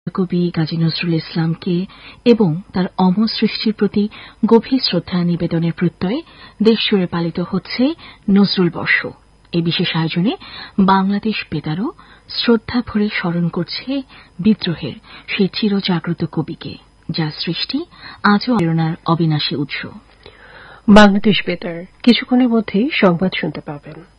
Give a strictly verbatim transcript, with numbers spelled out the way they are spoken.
কবি কাজী নজরুল ইসলামকে এবং তার অমর সৃষ্টির প্রতি গভীর শ্রদ্ধা নিবেদনের প্রত্যয়ে দেশজুড়ে পালিত হচ্ছে নজরুল বর্ষ। এই বিশেষ আয়োজনে বাংলাদেশ বেতারও শ্রদ্ধা ভরে স্মরণ করছে বিদ্রোহের সেই চিরজাগ্রত কবিকে, যার সৃষ্টি আজও প্রেরণার অবিনাশী উৎস। বাংলাদেশ বেতার কিছুক্ষণের মধ্যেই সংবাদ শুনতে পাবেন।